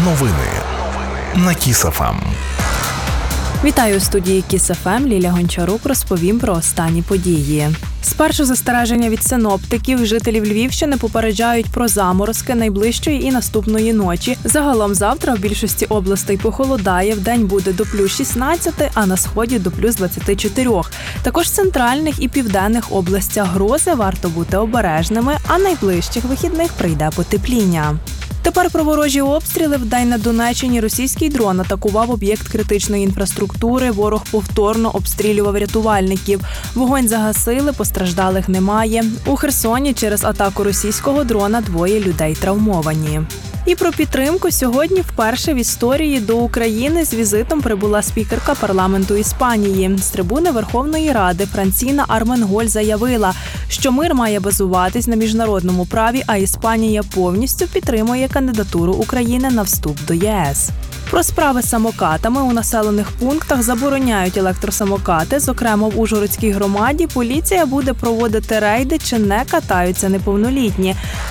Новини на Кіс ФМ. Вітаю у студії Кіс ФМ. Ліля Гончарук розповім про останні події. Спершу застереження від синоптиків. Жителів Львівщини попереджають про заморозки найближчої і наступної ночі. Загалом завтра в більшості областей похолодає. Вдень буде до плюс 16, а на сході до плюс 24. Також в центральних і південних областях грози, варто бути обережними, а найближчих вихідних прийде потепління. Тепер про ворожі обстріли. Вдень на Донеччині російський дрон атакував об'єкт критичної інфраструктури. Ворог повторно обстрілював рятувальників. Вогонь загасили, постраждалих немає. У Херсоні через атаку російського дрона 2 людей травмовані. І про підтримку. Сьогодні вперше в історії до України з візитом прибула спікерка парламенту Іспанії. З трибуни Верховної Ради Франсіна Арменголь заявила, що мир має базуватись на міжнародному праві, а Іспанія повністю підтримує кандидатуру України на вступ до ЄС. Про справи з самокатами. У населених пунктах забороняють електросамокати. Зокрема, в Ужгородській громаді поліція буде проводити рейди, чи не катаються неповнолітні.